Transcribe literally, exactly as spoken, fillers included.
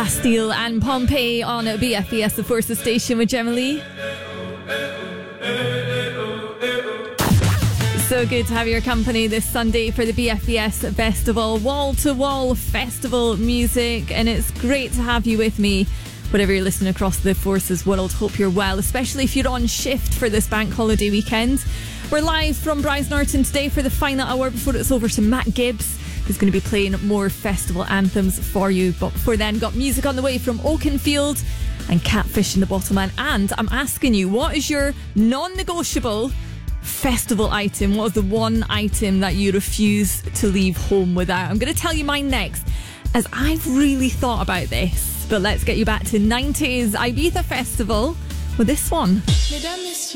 Bastille and Pompeii on B F B S, the Forces Station with Gemma Lee. So good to have your company this Sunday for the B F B S Festival, wall-to-wall festival music, and it's great to have you with me whatever you're listening across the Forces world. Hope you're well, especially if you're on shift for this bank holiday weekend. We're live from Brize Norton today for the final hour before it's over to Matt Gibbs, who's going to be playing more festival anthems for you. But before then, got music on the way from Oakenfield and Catfish and the Bottleman. And I'm asking you, what is your non-negotiable festival item? What is the one item that you refuse to leave home without? I'm going to tell you mine next, as I've really thought about this. But let's get you back to nineties Ibiza Festival with this one.